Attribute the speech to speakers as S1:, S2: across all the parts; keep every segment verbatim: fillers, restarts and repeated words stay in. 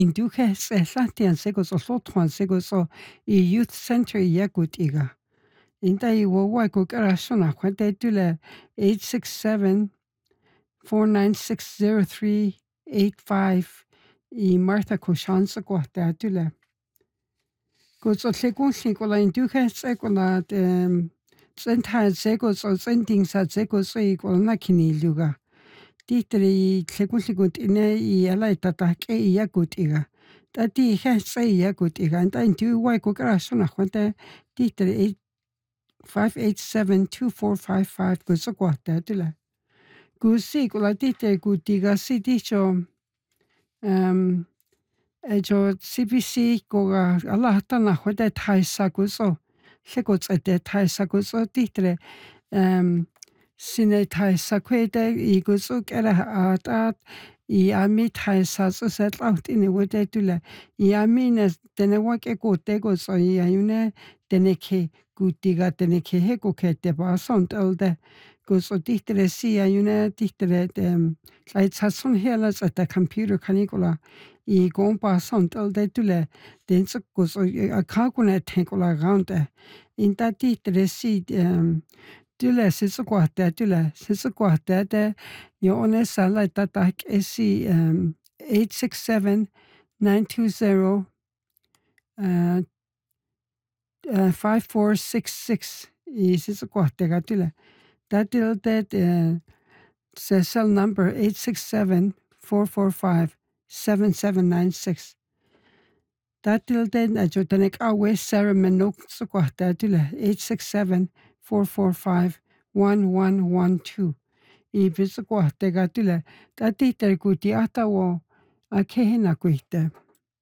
S1: Induke Slatian Segos or Lotwan Segos or a youth center Yakutiga. Inta I will work with Arashona, what they do le eight six seven four nine six zero three eight five I Martha Koshansa Guatatula. Goes or Segunsicola Induke Secola um Senta Segos or sendings at Segos equal Nakini Luga. Titri Segunsigut in a light attack a Yakutiga. Tati has say Yakutiga and I do work with Arashona, what they titri eight five eight seven two four five five go so guatatula. Gusi gulatite gutiga sidicho um ejo C B C goga alatana hode taisa guso. Segots at the taisa guso titre um sine taisa quede iguso era at I ami taisa so set out in a wood tula. I amines denewake go tego so yune deneke gutiga deneke heko kete ba sont olde. Goes or dictere si ayune dictere um lights has some healers at the computer canicola. I gompa sont olde tule. Then so goes a cargonet tankola round there. In that dictere si um Tule sisukwate tule sisukwate your honest like that like S C um eight six seven nine two zero uh uh five four six six is sisukwate gatule. That deal that uh says cell number eight six seven four four five seven seven nine six. That deal then a jotanek awe Sarah Menok sukwate tule eight six seven four four five one one one two. I visukwa gatule tati terguti atawo a kehina kuite.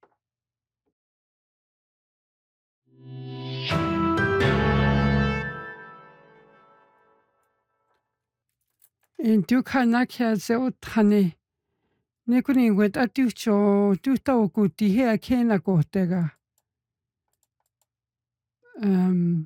S1: In Dukanakia zeotane Nikuni with atucho tuta guti here kena gotega. Um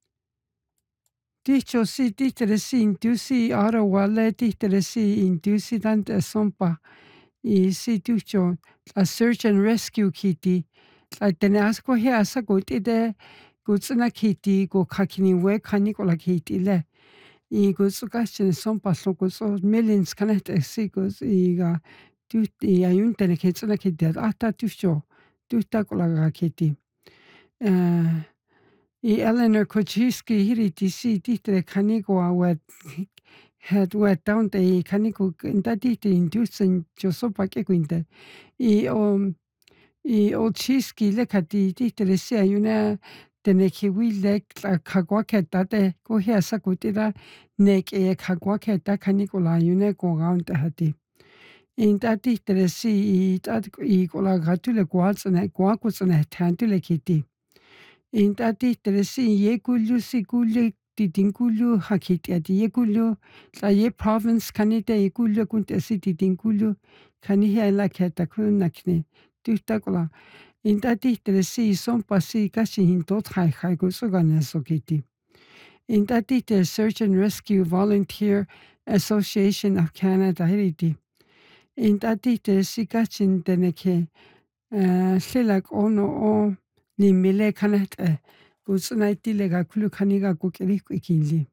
S1: Dicho si ditere si indusi ara wale ditere si indusi dante sompa I si ducho a search and rescue kiti la tenasko he asa guti de gutsuna kiti go kakini we kanikola kiti le I gutsukashi sompa so gutso millions connect si gus iga tuti ayuntene kitsuna kiti ata ducho tuta kola kiti. Uh, I Eleanor Kochiski hiriti si titre kaniko wet had wet down the kaniko indadite inducing Josopa Kequinte. I um I Ochiski lekati titre si ayuna teneki we lek kagwaketa de go here sakutida nek e kagwaketa kanikola yune go round the hati. In that titre si I kola gatule guatsane guakusane tantule kiti. In that si yekulu sigulu tidinkulu hakiti at yekulu la ye province kanita yekulu kunta city dinkulu kaniha la katakunakne tutakola. In that si son pasi kashi hintot hai hai gusogana In that Search and Rescue Volunteer Association of Canada hiriti. In that si kachin deneke selak ono o ni mile kanet e gutsnaiti lega kulu kaniga gukeri kwikili.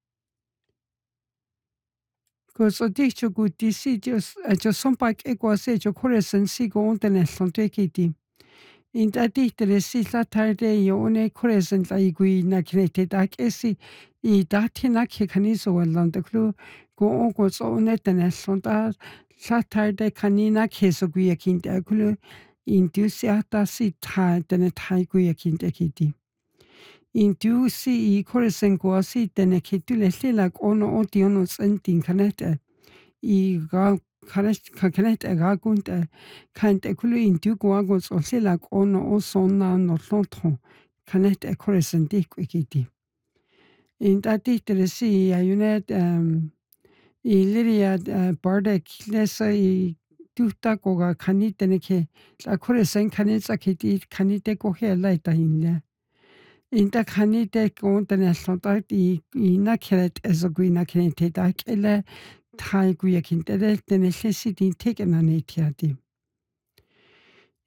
S1: Goso dicho guti si jos jo sompak ekwase jo koresen si go ontene sontekiti. In datitere si la tarde yone koresen la igui na kinete dak esi I datina ke kaniso walanda klu go onko so netene sonta la tarde kanina keso guya kinte kulu indusiata si ta dene tai guya kinte kiti. Indusi I koresen go si dene kitule lilak ono otiono sentin kanete I ga kanete ga gunte kante kulu indu go so lilak ono o sonna no lonton kanete koresen dik kiti. In that titre si ayunet um I liria bardek lesa I tuta koga kanite ke la koresen kanetsa kiti kanite ko he laita inle. In the kanite ko international I na keret ezoguina kanite dak ele tai guya kinte de necessity taken an etiati.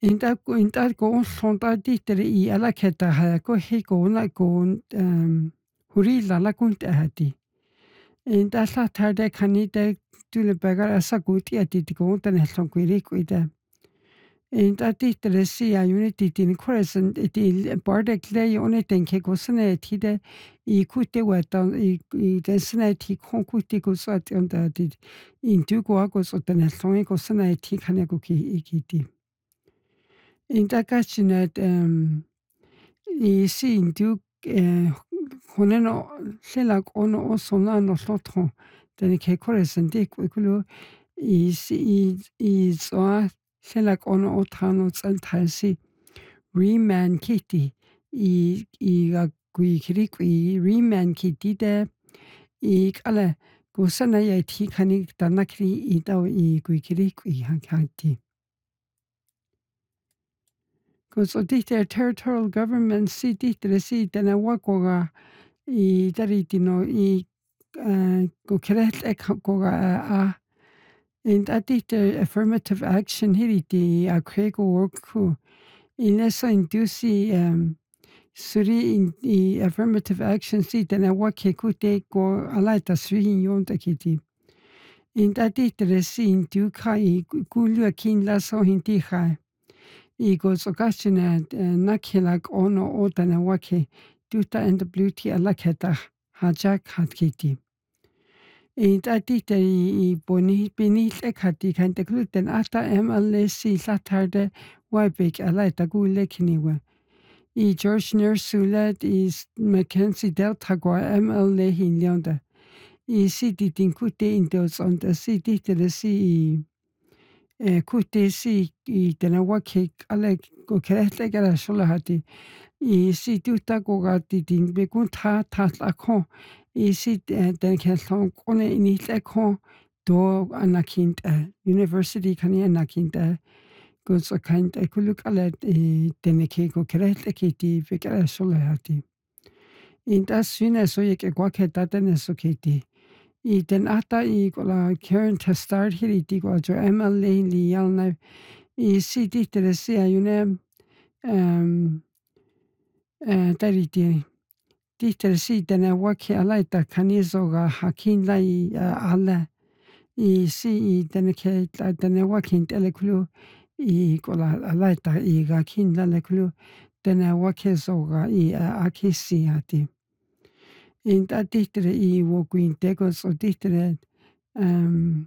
S1: Inta ku inta ko sonta tihtere i ala keta ha ko he ko na ko um hurila la kunta hati. Inta sa tarde kanite tule bagara sa guti ati ko ta ne son kuiri kuida. Inta tihtere si a unity tin koresan iti barde kle yone tenke ko sene tide i kute wata i i desne ti kon kuti ko sa ti onda ti intu ko ko so ta ne son ko sene ti kane ko ki ikiti. Inta kachinet um i sin du eh honeno sela ono osona no sotro den ke koresen dik kulo i si i so sela ono otano tsantalsi reman kitty i i ga gui krik i reman kitty de i kala go sana ya ti kani tanakri i daw i gui krik i hakati. Koso dihte territorial government si dihtere si dena wakoga i daritino i go keret ek koga a and dihte affirmative action hiriti a krego worku inesa indusi um suri in i affirmative action si dena wake kute go alaita swihin yonta kiti. In dihtere si indu kai gulu kin laso hindi kai. I go so kashina nakilak ono otana wake duta and the beauty alaketa hajak hatkiti. In tatita i boni beneath ekati kan te gluten ata M L S si satarde wabik alaita gule kiniwa. I George Nersulet is Mackenzie Delta gwa M L A hinlyonda. I si ditin kute indos on the si ditere si eh, kute si i tena wake ale ko kerete gara shola hati i si tuta ko gati din be kun tha tha la ko i si den ke son kone ini le ko do anakind university kan i anakind ko so kind e kuluk ale den ke ko kerete ki ti be gara shola hati in das syne so ye ke kwa ke taten so kiti I den ata i gola Karen to start hiri di go jo M L A li yalna i si ditere si a yune um eh dari di ditere si dena waki alaita kanizo ga hakin lai ala i si i dena ke dena waki tele kulu i gola alaita i ga kin la kulu dena waki zo ga i akisi ati. In da dichtere i wo gwyn degos o dichtere um,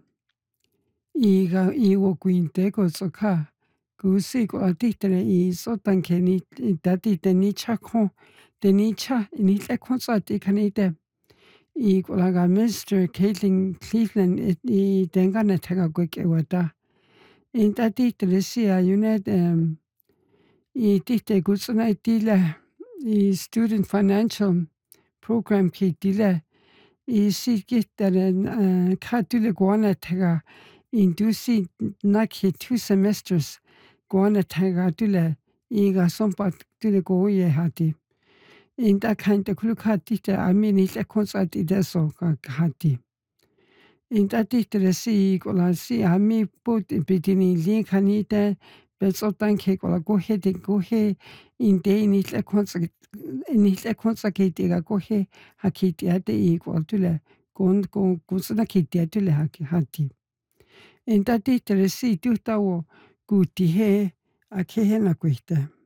S1: i ga i wo gwyn degos o ka gwsig o dichtere i sotan ke ni da dichte ni chakon de ni cha ni lekon sa di kan i de i gola ga mister Caitlin Cleveland i dengane tega gwek e wada. In da dichtere si a yunet um, i dichte gutsuna i dile i student financial program ki dile i si gitteren uh, kadule guana tega indusi naki two semesters guana tega dule iga sompat dule goye hati. Inda kante kuluka dite amini le konsat ideso hati. Inda dite si gola si ami pot bidini linkanite besotan ke gola gohe de gohe inde ni le konsat ni le konsat ke diga gohe hakiti ate i gol tule gon go gusna kiti atule hati. Inda dite si tuta o guti he a ke he na kuite.